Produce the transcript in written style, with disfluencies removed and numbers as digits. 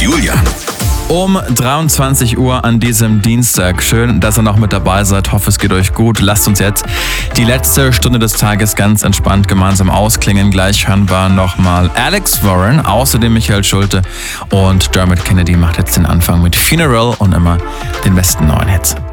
Julian. Um 23 Uhr an diesem Dienstag. Schön, dass ihr noch mit dabei seid. Hoffe, es geht euch gut. Lasst uns jetzt die letzte Stunde des Tages ganz entspannt gemeinsam ausklingen. Gleich hören wir nochmal Alex Warren, außerdem Michael Schulte und Dermot Kennedy macht jetzt den Anfang mit Funeral und immer den besten neuen Hits.